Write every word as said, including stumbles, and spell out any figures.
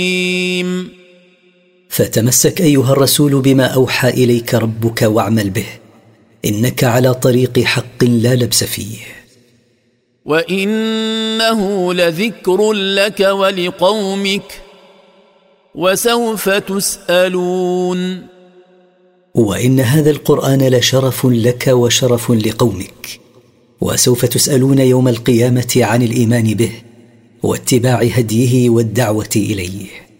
فتمسك أيها الرسول بما أوحى إليك ربك واعمل به، إنك على طريق حق لا لبس فيه. وإنه لذكر لك ولقومك وسوف تسألون. وإن هذا القرآن لشرف لك وشرف لقومك، وسوف تسألون يوم القيامة عن الإيمان به واتباع هديه والدعوة إليه.